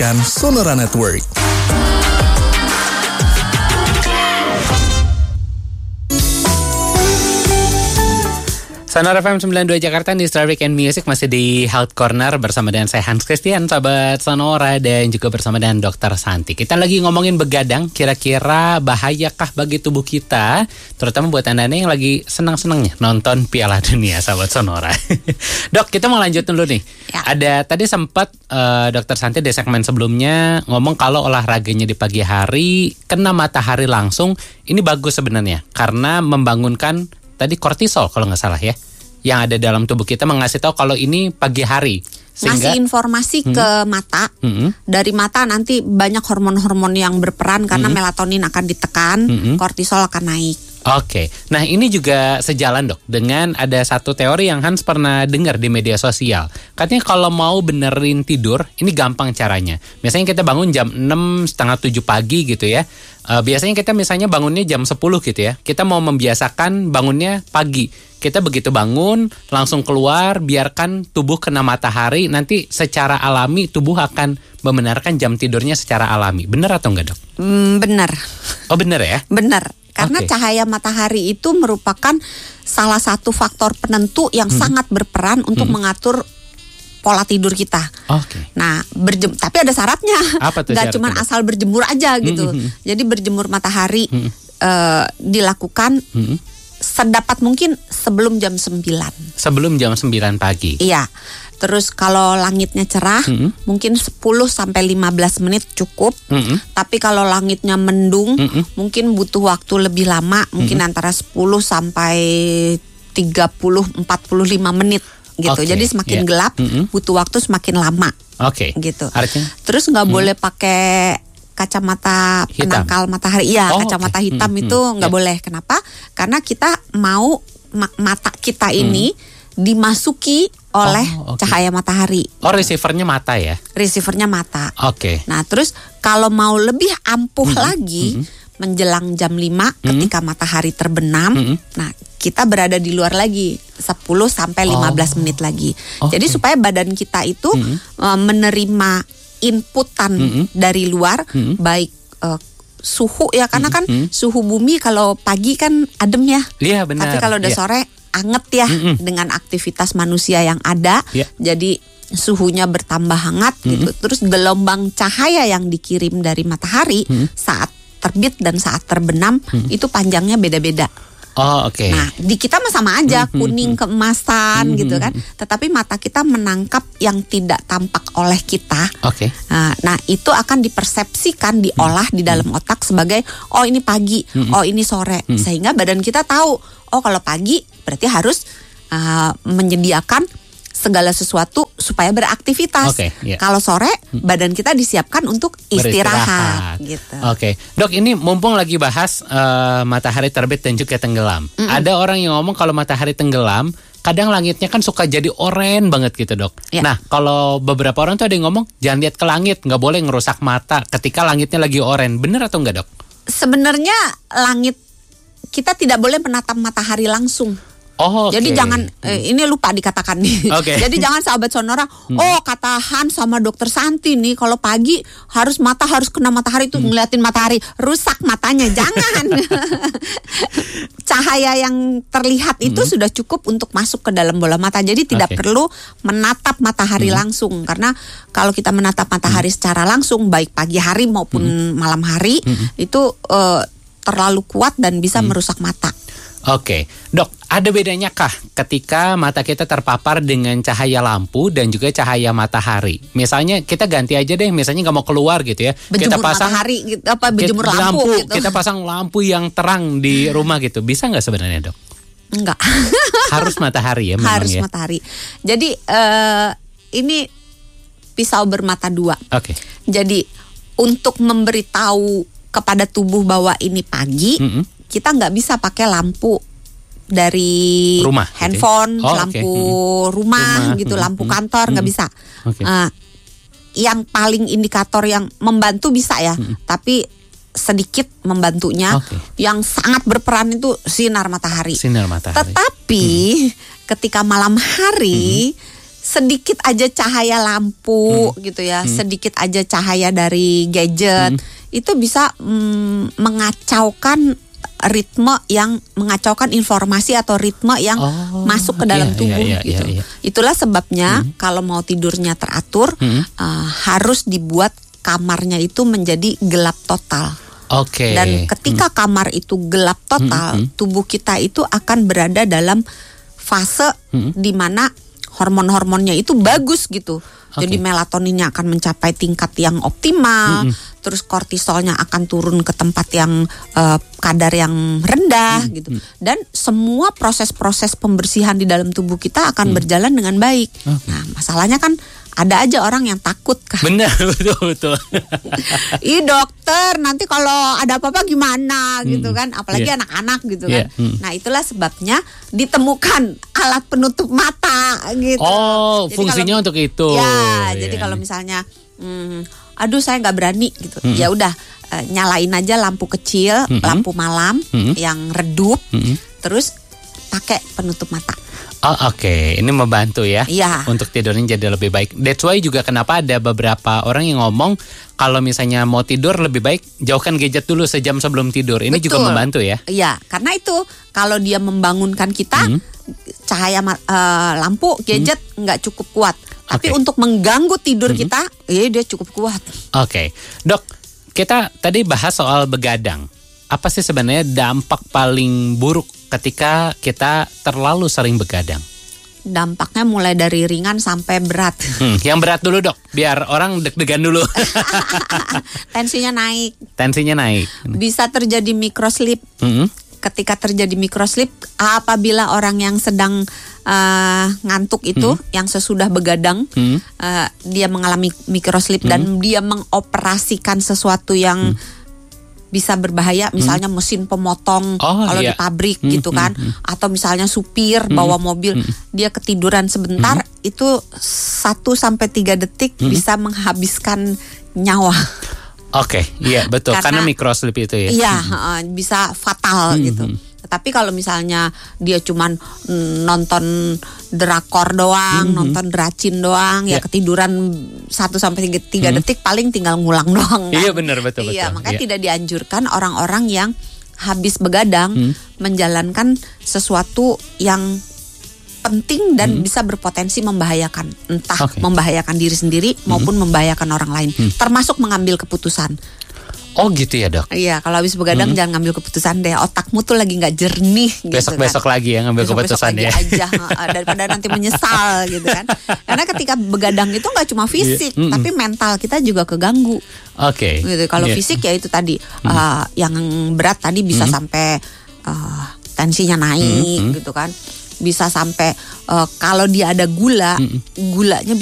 dan Sonora Network. Sonora FM 92 Jakarta di Star Weekend Music masih di Health Corner bersama dengan saya Hans Christian, sahabat Sonora, dan juga bersama dengan Dr. Santi. Kita lagi ngomongin begadang, kira-kira bahayakah bagi tubuh kita, terutama buat anda yang lagi senang-senangnya nonton Piala Dunia, sahabat Sonora. Dok, kita mau lanjut dulu nih. Ya. Ada tadi sempat Dr. Santi di segmen sebelumnya ngomong kalau olahraganya di pagi hari kena matahari langsung, ini bagus sebenarnya karena membangunkan tadi kortisol kalau nggak salah ya, yang ada dalam tubuh kita mengasih tahu kalau ini pagi hari. Sehingga ngasih informasi ke mata. Dari mata nanti banyak hormon-hormon yang berperan karena melatonin akan ditekan, kortisol akan naik. Oke, nah ini juga sejalan dok dengan ada satu teori yang Hans pernah dengar di media sosial. Katanya kalau mau benerin tidur, ini gampang caranya. Misalnya kita bangun jam 6, setengah 7 pagi gitu ya. Biasanya kita misalnya bangunnya jam 10 gitu ya. Kita mau membiasakan bangunnya pagi. Kita begitu bangun, langsung keluar, biarkan tubuh kena matahari. Nanti secara alami tubuh akan membenarkan jam tidurnya secara alami. Benar atau enggak dok? Benar. Oh benar ya? Benar. Karena cahaya matahari itu merupakan salah satu faktor penentu yang sangat berperan untuk mengatur pola tidur kita. Nah, tapi ada syaratnya. Apa tuh Gak cuma asal berjemur aja gitu. Jadi berjemur matahari dilakukan sedapat mungkin sebelum jam 9. Sebelum jam 9 pagi. Iya. Terus kalau langitnya cerah, mungkin 10 sampai 15 menit cukup. Tapi kalau langitnya mendung, mungkin butuh waktu lebih lama, mungkin antara 10 sampai 30 45 menit gitu. Jadi semakin gelap, butuh waktu semakin lama. Gitu. Artinya? Terus nggak boleh pakai kacamata penangkal matahari. Iya, kacamata hitam itu nggak boleh. Kenapa? Karena kita mau mata kita ini dimasuki oleh cahaya matahari. Oh, receivernya mata ya? Receivernya mata. Oke. Nah, terus kalau mau lebih ampuh lagi menjelang jam 5 ketika matahari terbenam, nah kita berada di luar lagi 10 sampai 15 menit lagi. Jadi supaya badan kita itu menerima inputan dari luar, baik suhu ya, karena kan suhu bumi kalau pagi kan adem ya. Iya benar. Tapi kalau udah sore anget ya dengan aktivitas manusia yang ada. Jadi suhunya bertambah hangat gitu. Terus gelombang cahaya yang dikirim dari matahari saat terbit dan saat terbenam itu panjangnya beda-beda. Nah, di kita mah sama aja, kuning keemasan gitu kan. Tetapi mata kita menangkap yang tidak tampak oleh kita. Nah, itu akan dipersepsikan, diolah di dalam otak sebagai oh ini pagi, oh ini sore. Sehingga badan kita tahu, oh kalau pagi berarti harus menyediakan segala sesuatu supaya beraktivitas. Kalau sore badan kita disiapkan untuk istirahat. Gitu. Dok, ini mumpung lagi bahas matahari terbit dan juga tenggelam. Ada orang yang ngomong kalau matahari tenggelam, kadang langitnya kan suka jadi oranye banget gitu dok. Nah, kalau beberapa orang tuh ada yang ngomong jangan lihat ke langit, nggak boleh ngerusak mata ketika langitnya lagi oranye. Bener atau enggak dok? Sebenarnya langit kita tidak boleh menatap matahari langsung. Jadi jangan ini lupa dikatakan nih. Jadi jangan sahabat Sonora, kata Hans sama Dokter Santi nih kalau pagi mata harus kena matahari tuh ngeliatin matahari, rusak matanya. Jangan. Cahaya yang terlihat itu sudah cukup untuk masuk ke dalam bola mata. Jadi tidak perlu menatap matahari langsung, karena kalau kita menatap matahari secara langsung baik pagi hari maupun malam hari itu terlalu kuat dan bisa merusak mata. Dok, ada bedanya kah ketika mata kita terpapar dengan cahaya lampu dan juga cahaya matahari? Misalnya kita ganti aja deh, misalnya nggak mau keluar gitu ya, berjemur kita pasang matahari gitu, berjemur lampu gitu. Kita pasang lampu yang terang di rumah gitu, bisa nggak sebenarnya dok? Enggak. Harus matahari ya memang. Harus matahari. Jadi ini pisau bermata dua. Jadi untuk memberitahu kepada tubuh bahwa ini pagi, kita nggak bisa pakai lampu dari rumah, handphone, lampu rumah gitu, lampu kantor nggak bisa. Yang paling indikator yang membantu bisa ya, tapi sedikit membantunya. Yang sangat berperan itu sinar matahari. Sinar matahari. Tetapi ketika malam hari sedikit aja cahaya lampu gitu ya, sedikit aja cahaya dari gadget itu bisa mengacaukan ritme yang mengacaukan informasi atau ritme yang masuk ke dalam tubuh gitu. Itulah sebabnya kalau mau tidurnya teratur harus dibuat kamarnya itu menjadi gelap total. Dan ketika kamar itu gelap total, tubuh kita itu akan berada dalam fase di mana hormon-hormonnya itu bagus gitu. Jadi melatoninnya akan mencapai tingkat yang optimal, terus kortisolnya akan turun ke tempat yang kadar yang rendah gitu. Dan semua proses-proses pembersihan di dalam tubuh kita akan berjalan dengan baik. Nah, masalahnya kan ada aja orang yang takut kan. Benar, betul. Ih dokter, nanti kalau ada apa-apa gimana gitu kan, apalagi anak-anak gitu kan. Nah itulah sebabnya ditemukan alat penutup mata gitu. Jadi fungsinya untuk itu. Ya, jadi kalau misalnya, aduh saya nggak berani gitu, ya udah nyalain aja lampu kecil, lampu malam yang redup, terus pakai penutup mata. Ini membantu ya untuk tidurnya jadi lebih baik. That's why juga kenapa ada beberapa orang yang ngomong kalau misalnya mau tidur lebih baik jauhkan gadget dulu sejam sebelum tidur. Ini juga membantu ya. Iya, karena itu kalau dia membangunkan kita, cahaya lampu gadget nggak cukup kuat. Tapi untuk mengganggu tidur kita, dia cukup kuat. Dok, kita tadi bahas soal begadang. Apa sih sebenarnya dampak paling buruk ketika kita terlalu sering begadang? Dampaknya mulai dari ringan sampai berat. Yang berat dulu dok, biar orang deg-degan dulu. Tensinya naik. Bisa terjadi microsleep. Ketika terjadi microsleep, apabila orang yang sedang ngantuk itu, yang sesudah begadang, dia mengalami microsleep dan dia mengoperasikan sesuatu yang bisa berbahaya, misalnya mesin pemotong kalau di pabrik gitu kan, atau misalnya supir bawa mobil, dia ketiduran sebentar, itu 1-3 detik bisa menghabiskan nyawa. Iya betul, karena microsleep itu ya. Iya, bisa fatal gitu. Tapi kalau misalnya dia cuman nonton drakor doang, nonton dracin doang, ya ketiduran 1-3 detik, paling tinggal ngulang doang kan? Iya benar, betul. Makanya tidak dianjurkan orang-orang yang habis begadang menjalankan sesuatu yang penting dan bisa berpotensi membahayakan, entah membahayakan diri sendiri maupun membahayakan orang lain, termasuk mengambil keputusan. Gitu ya dok? Iya, kalau habis begadang jangan ngambil keputusan deh. Otakmu tuh lagi nggak jernih gitu. Besok-besok lagi ya ngambil keputusan ya. Aja daripada nanti menyesal gitu kan. Karena ketika begadang itu nggak cuma fisik, tapi mental kita juga keganggu. Gitu. Kalau fisik ya itu tadi yang berat tadi bisa sampai tensinya naik gitu kan. Bisa sampai kalau dia ada gulanya